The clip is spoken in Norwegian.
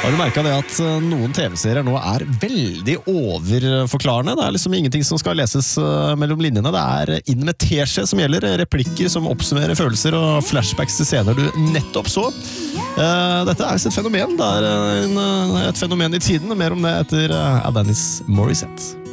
Har du merket det at noen TV-serier nå veldig overforklarende? Det liksom ingenting som skal leses mellom linjene. Det inn med teskje som gjelder, replikker som oppsummerer følelser og flashbacks til scener du nettopp så. Dette visst et fenomen. Det et fenomen i tiden. Mer om det etter Alanis Morissette.